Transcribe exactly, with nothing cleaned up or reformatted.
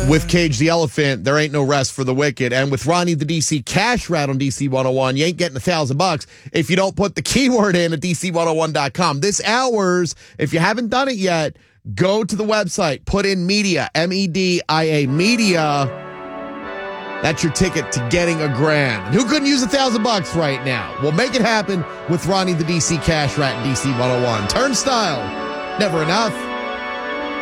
With Cage the Elephant, there ain't no rest for the wicked. And with Ronnie the D C Cash Rat on D C one oh one, you ain't getting a thousand bucks if you don't put the keyword in at D C one oh one dot com. This hours, if you haven't done it yet, go to the website, put in media, M E D I A, media. That's your ticket to getting a grand. And who couldn't use a thousand bucks right now? We'll make it happen with Ronnie the D C Cash Rat and D C one oh one. Turnstile, never enough.